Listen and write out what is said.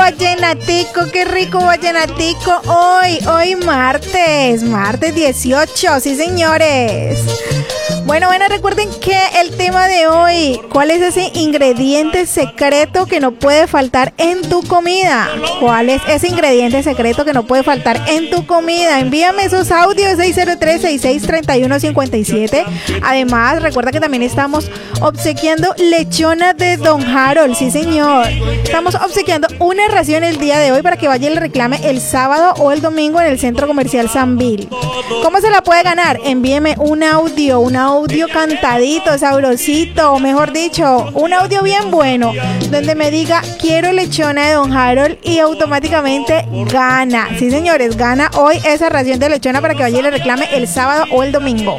vallenatico, qué rico vallenatico hoy martes 18, sí señores. Bueno, recuerden que el tema de hoy, ¿cuál es ese ingrediente secreto que no puede faltar en tu comida? ¿Cuál es ese ingrediente secreto que no puede faltar en tu comida? Envíame esos audios 603-6631-57. Además, recuerda que también estamos obsequiando lechona de Don Harold, sí señor. Estamos obsequiando una ración el día de hoy para que vaya y le reclame el sábado o el domingo en el Centro Comercial San Bill. ¿Cómo se la puede ganar? Envíeme un audio cantadito, sabrosito, o mejor dicho, un audio bien bueno, donde me diga quiero lechona de Don Harold y automáticamente gana. Sí señores, gana hoy esa ración de lechona para que vaya y le reclame el sábado o el domingo.